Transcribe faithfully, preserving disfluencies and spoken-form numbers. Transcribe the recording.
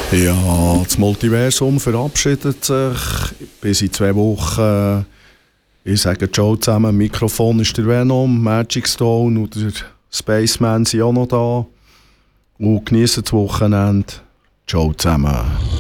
Ja, das Multiversum verabschiedet sich bis in zwei Wochen. Ich sage ciao zusammen, Mikrofon ist der Venom, Magic Stone und der Spaceman sind auch noch da. Und geniessen das Wochenende. Ciao zusammen.